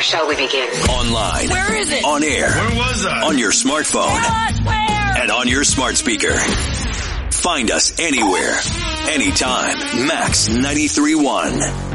shall we begin? Online. Where is it? On air. Where was I? On your smartphone. Where? And on your smart speaker. Find us anywhere, anytime. Max 93.1.